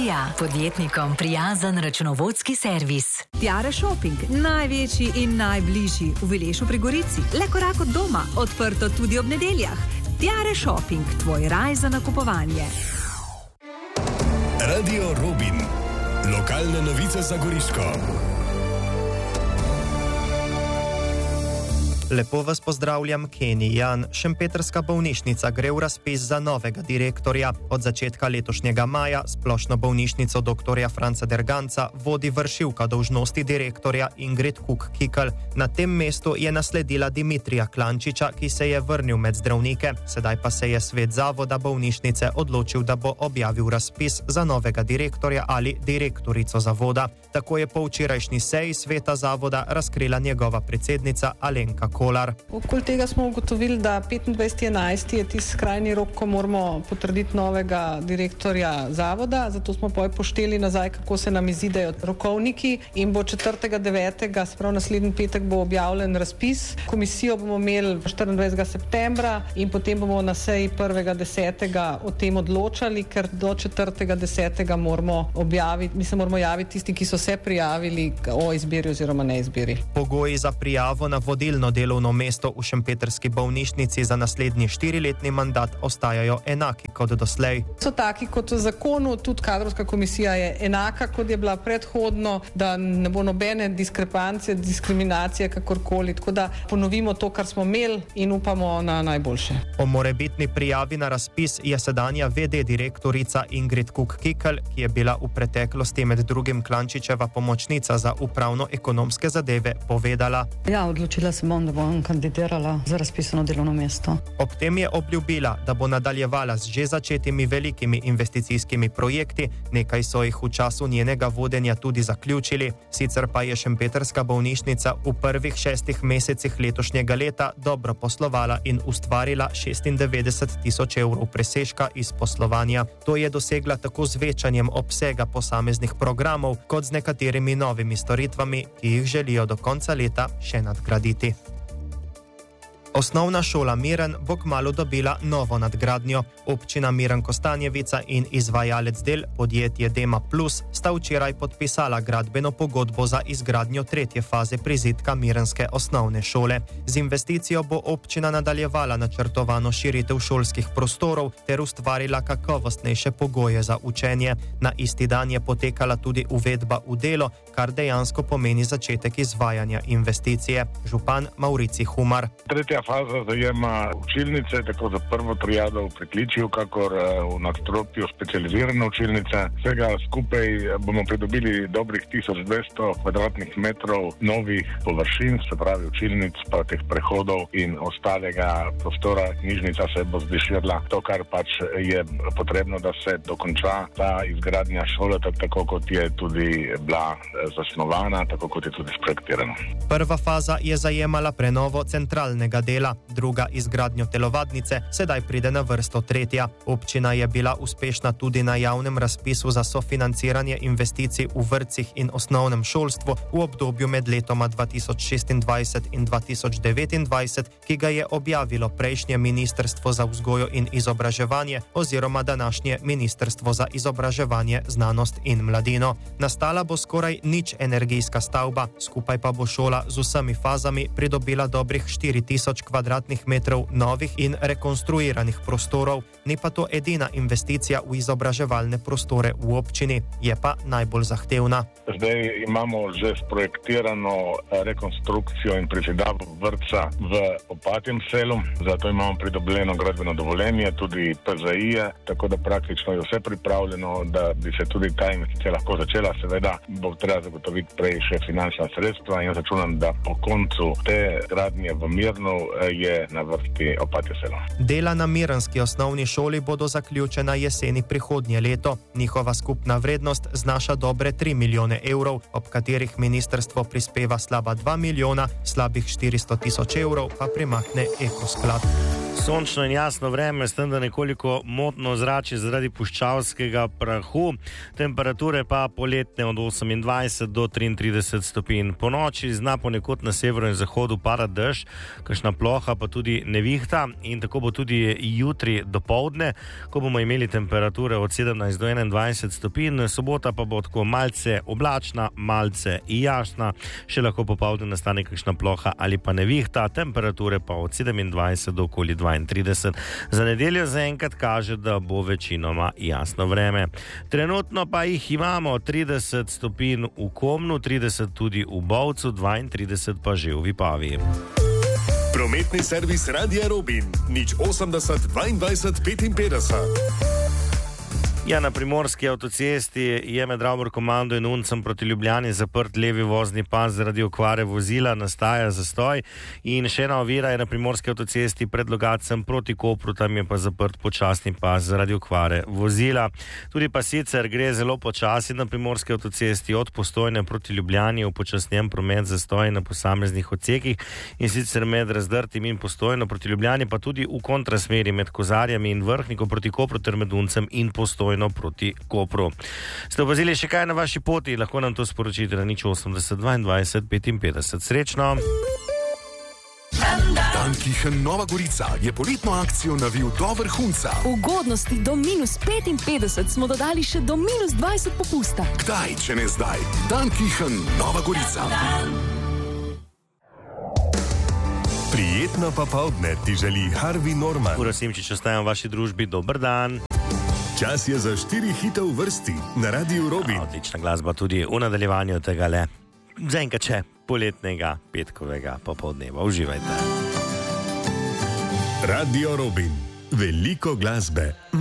Tria, podjetnikom prijazen računovodski servis. Tiare Shopping, največji in najbližji v Vilešu pri Gorici. Le korak od doma, odprto tudi ob nedeljah. Tiare Shopping, tvoj raj za nakupovanje. Radio Robin. Lokalne novice za Goriško. Lepo vas pozdravljam, Kenny Jan. Šempetrska bolnišnica gre v razpis za novega direktorja. Od začetka letošnjega maja splošno bolnišnico dr. Franca Derganca vodi vršilka dolžnosti direktorja Ingrid Kuk-Kikl. Na tem mestu je nasledila Dimitrija Klančiča, ki se je vrnil med zdravnike. Sedaj pa se je svet zavoda bolnišnice odločil, da bo objavil razpis za novega direktorja ali direktorico zavoda. Tako je po včerajšnji seji sveta zavoda razkrila njegova predsednica Alenka Kolar. Okoli tega smo ugotovili, da 25.11. je tisti skrajni rok, ko moramo potrditi novega direktorja zavoda, zato smo pošteli nazaj, kako se nam izidejo rokovniki in bo 4.9., sprav naslednji petek, bo objavljen razpis. Komisijo bomo imeli 24. septembra in potem bomo na seji 1.10. o tem odločali, ker do 4.10. moramo objaviti, moramo javiti tisti, ki so se prijavili o izbiri oziroma neizbiri. Pogoji za prijavo na vodilno delovno mesto v šempetrski bolnišnici za naslednji 4-letni mandat ostajajo enaki kot doslej. So taki kot v zakonu, tudi kadrovska komisija je enaka, kot je bila predhodno, da ne bo nobene diskrepancije, diskriminacije kakorkoli, tako da ponovimo to, kar smo imeli in upamo na najboljše. O morebitni prijavi na razpis je sedanja VD direktorica Ingrid Kuk-Kikl, ki je bila v preteklosti med drugim Klančičeva pomočnica za upravno-ekonomske zadeve, povedala. Ja, odločila se bom, da bom kandidirala za razpisano delovno mesto. Ob tem je obljubila, da bo nadaljevala z že začetimi velikimi investicijskimi projekti, nekaj so jih v času njenega vodenja tudi zaključili, sicer pa je šempetrska bolnišnica v prvih 6 mesecih letošnjega leta dobro poslovala in ustvarila 96.000 evrov presežka iz poslovanja. To je dosegla tako z večanjem obsega posameznih programov, kot z nekaterimi novimi storitvami, ki jih želijo do konca leta še nadgraditi. Osnovna šola Miren bo kmalu dobila novo nadgradnjo. Občina Miren Kostanjevica in izvajalec del, podjetje Dema Plus, sta včeraj podpisala gradbeno pogodbo za izgradnjo 3. faze prizidka mirenske osnovne šole. Z investicijo bo občina nadaljevala načrtovano širitev šolskih prostorov ter ustvarila kakovostnejše pogoje za učenje. Na isti dan je potekala tudi uvedba v delo, kar dejansko pomeni začetek izvajanja investicije. Župan Maurici Humar. Faza zajema učilnice, tako za prvo triado v pritličju, kakor v nadstropju specializirane učilnice. Vsega skupaj bomo pridobili dobrih 1200 kvadratnih metrov novih površin, se pravi učilnic, pa teh prehodov in ostalega prostora. Knjižnica se bo zdiširila. To, kar pač je potrebno, da se dokonča ta izgradnja šole, tako kot je tudi bila zasnovana, tako kot je tudi sprojektirana. Prva faza je zajemala prenovo centralnega dela, druga izgradnjo telovadnice, sedaj pride na vrsto 3. Občina je bila uspešna tudi na javnem razpisu za sofinanciranje investicij v vrtcih in osnovnem šolstvu v obdobju med letoma 2026 in 2029, ki ga je objavilo prejšnje Ministrstvo za vzgojo in izobraževanje oziroma današnje Ministrstvo za izobraževanje, znanost in mladino. Nastala bo skoraj nič energijska stavba, skupaj pa bo šola z vsemi fazami pridobila dobrih 4000 kvadratnih metrov novih in rekonstruiranih prostorov. Ni pa to edina investicija v izobraževalne prostore v občini, je pa najbolj zahtevna. Zdaj imamo že sprojektirano rekonstrukcijo in prizidavo vrtca v Opatjem selu, zato imamo pridobljeno gradbeno dovoljenje, tudi PZI-je, tako da praktično je vse pripravljeno, da bi se tudi ta investicija lahko začela. Seveda bo treba zagotoviti prej še finančna sredstva in računam, da po koncu te gradnje v Mirnu je na vrsti Opatje selo. Dela na mirenski osnovni šoli bodo zaključena jeseni prihodnje leto. Njihova skupna vrednost znaša dobre 3 milijone evrov, ob katerih ministrstvo prispeva slaba 2 milijona, slabih 400 000 evrov pa primakne Ekosklad. Sončno in jasno vreme, s tem, da nekoliko motno zrači zaradi puščavskega prahu, temperature pa poletne od 28 do 33 stopinj. Po noči zna ponekod na severu in zahodu padati dež, kakšna ploha pa tudi nevihta, in tako bo tudi jutri dopoldne, ko bomo imeli temperature od 17 do 21 stopinj. Sobota pa bo tako malce oblačna, malce jasna, še lahko popoldne nastane kakšna ploha ali pa nevihta, temperature pa od 27 do okoli 32. Za nedeljo zaenkrat kaže, da bo večinoma jasno vreme. Trenutno pa jih imamo 30 stopinj v Komnu, 30 tudi v Bovcu, 32 pa že v Vipavi. Prometni servis Radia Robin, 080 22 55. Ja, na primorski avtocesti je med Ravbor komando in Uncem proti Ljubljani zaprt levi vozni pas zaradi okvare vozila, nastaja zastoj, in še ena ovira je na primorski avtocesti pred Logacem proti Kopru, tam je pa zaprt počasni pas zaradi okvare vozila. Tudi pa sicer gre zelo počasi na primorski avtocesti od Postojne proti Ljubljani, upočasnjen promet, zastoj na posameznih odsekih, in sicer med Razdrtim in Postojno proti Ljubljani, pa tudi v kontrasmeri med Kozarjami in Vrhnikom proti Kopru ter med Uncem in Postojno proti Kopru. Ste opazili še kaj na vaši poti? Lahko nam to sporočite na 080 22 55. Srečno! Dankichen Nova Gorica je poletno akcijo navil do vrhunca. Ugodnosti do -55 smo dodali še do -20 popusta. Kdaj, če ne zdaj? Dankichen Nova Gorica. Prijetno popoldne ti želi Harvey Norman. Ura Simčič, ostajam v vaši družbi. Dober dan. Čas je za 4 hite v vrsti na Radiu Robin. Odlična glasba tudi v nadaljevanju tega le zaenkrat še poletnega petkovega popoldneva. Uživajte. Radio Robin. Veliko glasbe.